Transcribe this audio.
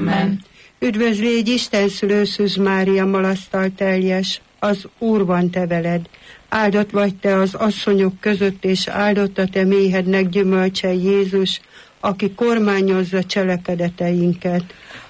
Amen. Üdvözl légy Isten szülő Szűz Mária, malasztal teljes, az Úr van te veled. Áldott vagy te az asszonyok között, és áldott a te méhednek gyümölcse Jézus, aki kormányozza cselekedeteinket.